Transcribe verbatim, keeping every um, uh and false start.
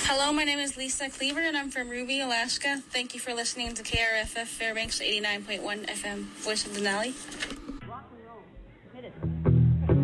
Hello, my name is Lisa Cleaver, and I'm from Ruby, Alaska. Thank you for listening to K R F F Fairbanks eighty-nine point one F M, Voice of Denali.